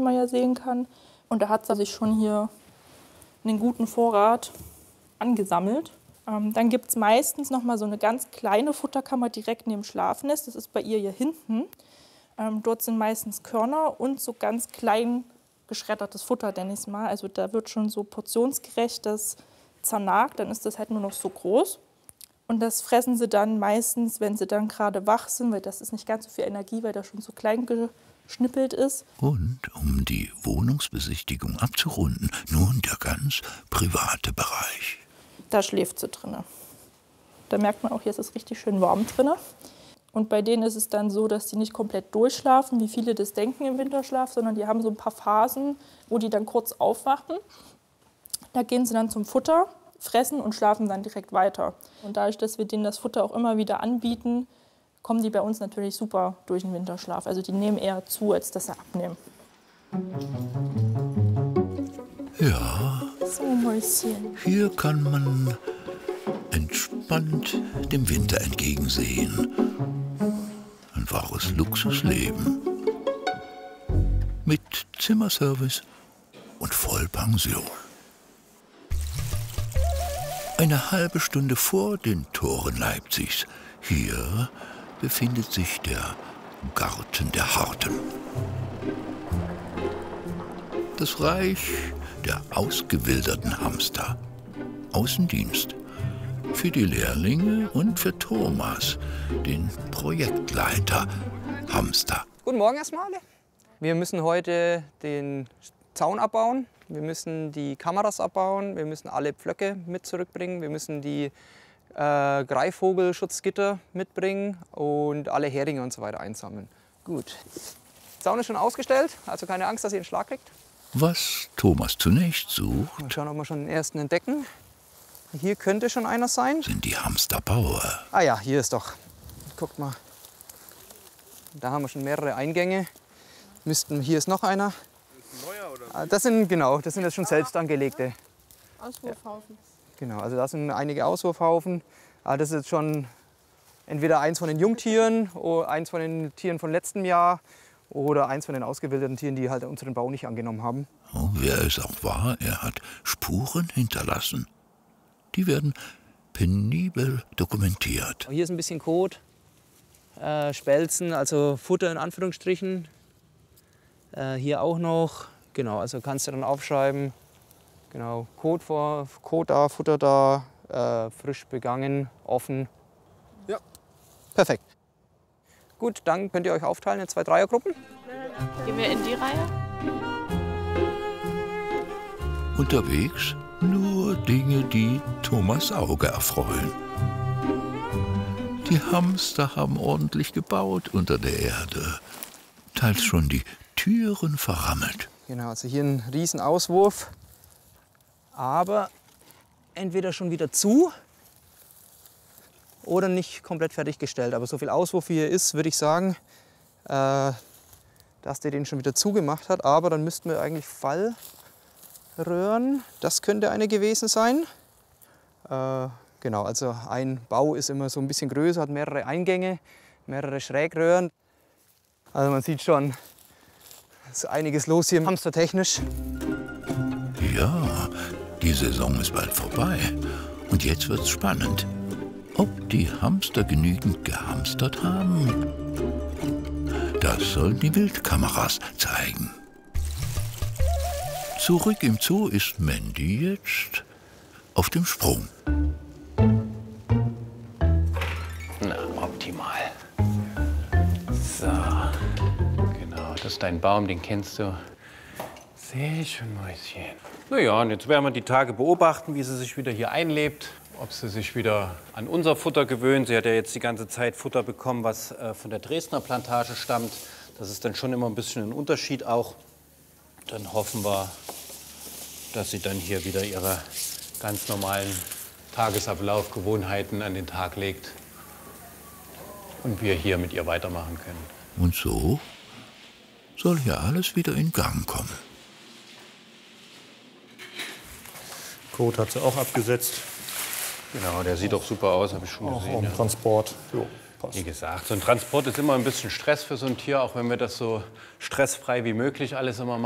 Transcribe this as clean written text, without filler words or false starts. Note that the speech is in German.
man ja sehen kann. Und da hat sie sich schon hier einen guten Vorrat angesammelt. Dann gibt es meistens noch mal so eine ganz kleine Futterkammer direkt neben dem Schlafnest. Das ist bei ihr hier hinten. Dort sind meistens Körner und so ganz klein geschreddertes Futter, nenne ich es mal. Also da wird schon so portionsgerecht das zernagt, dann ist das halt nur noch so groß. Und das fressen sie dann meistens, wenn sie dann gerade wach sind, weil das ist nicht ganz so viel Energie, weil das schon so klein geschnippelt ist. Und um die Wohnungsbesichtigung abzurunden, nun der ganz private Bereich. Da schläft sie drin. Da merkt man auch, hier ist es richtig schön warm drin. Und bei denen ist es dann so, dass die nicht komplett durchschlafen, wie viele das denken im Winterschlaf, sondern die haben so ein paar Phasen, wo die dann kurz aufwachen. Da gehen sie dann zum Futter, fressen und schlafen dann direkt weiter. Und dadurch, dass wir denen das Futter auch immer wieder anbieten, kommen die bei uns natürlich super durch den Winterschlaf. Also die nehmen eher zu, als dass sie abnehmen. Ja, So, Mäuschen. hier kann man entspannt dem Winter entgegensehen. Ein wahres Luxusleben. Mit Zimmerservice und Vollpension. Eine halbe Stunde vor den Toren Leipzigs. Hier befindet sich der Garten der Harten. Das Reich der ausgewilderten Hamster. Außendienst. Für die Lehrlinge und für Thomas, den Projektleiter Hamster. Guten Morgen erstmal. Wir müssen heute den Zaun abbauen. Wir müssen die Kameras abbauen. Wir müssen alle Pflöcke mit zurückbringen. Wir müssen die Greifvogelschutzgitter mitbringen und alle Heringe und so weiter einsammeln. Gut. Zaun ist schon ausgestellt, also keine Angst, dass ihr einen Schlag kriegt. Was Thomas zunächst sucht, Mal schauen, ob wir schon den ersten entdecken. Hier könnte schon einer sein. sind die Hamsterbauer. Ah ja, hier ist doch. Guckt mal. Da haben wir schon mehrere Eingänge. Hier ist noch einer. Neuer oder? Das sind jetzt schon selbst angelegte. Auswurfhaufen. Genau, also da sind einige Auswurfhaufen. Das ist jetzt schon entweder eins von den Jungtieren, oder eins von den Tieren von letztem Jahr oder eins von den ausgewilderten Tieren, die halt unseren Bau nicht angenommen haben. Oh, wer es auch war, er hat Spuren hinterlassen. Die werden penibel dokumentiert. Hier ist ein bisschen Kot, Spelzen, also Futter in Anführungsstrichen. Hier auch noch, genau, also kannst du dann aufschreiben, genau, Kot da, Futter da, frisch begangen, offen. Ja. Perfekt. Gut, dann könnt ihr euch aufteilen in 2 Dreiergruppen. Gehen wir in die Reihe? Unterwegs nur Dinge, die Thomas Auge erfreuen. Die Hamster haben ordentlich gebaut unter der Erde. Teils schon die Türen verrammelt. Genau, also hier ein riesen Auswurf, aber entweder schon wieder zu oder nicht komplett fertiggestellt. Aber so viel Auswurf wie hier ist, würde ich sagen, dass der den schon wieder zugemacht hat. Aber dann müssten wir eigentlich Fallröhren, das könnte eine gewesen sein. Genau, also ein Bau ist immer so ein bisschen größer, hat mehrere Eingänge, mehrere Schrägröhren. Also man sieht schon, ist einiges los hier hamstertechnisch. Ja, die Saison ist bald vorbei. Und jetzt wird's spannend. Ob die Hamster genügend gehamstert haben? Das sollen die Wildkameras zeigen. Zurück im Zoo ist Mandy jetzt auf dem Sprung. Na, optimal. So, genau, das ist dein Baum, den kennst du. Sehr schön, Mäuschen. Na ja, und jetzt werden wir die Tage beobachten, wie sie sich wieder hier einlebt. Ob sie sich wieder an unser Futter gewöhnt. Sie hat ja jetzt die ganze Zeit Futter bekommen, was von der Dresdner Plantage stammt. Das ist dann schon immer ein bisschen ein Unterschied auch. Dann hoffen wir, dass sie dann hier wieder ihre ganz normalen Tagesablaufgewohnheiten an den Tag legt. Und wir hier mit ihr weitermachen können. Und so soll hier alles wieder in Gang kommen. Kot hat sie auch abgesetzt. Genau, der sieht doch super aus, habe ich schon Auch gesehen. am Ja. Transport. Jo, passt. Wie gesagt, so ein Transport ist immer ein bisschen Stress für so ein Tier, auch wenn wir das so stressfrei wie möglich alles immer machen.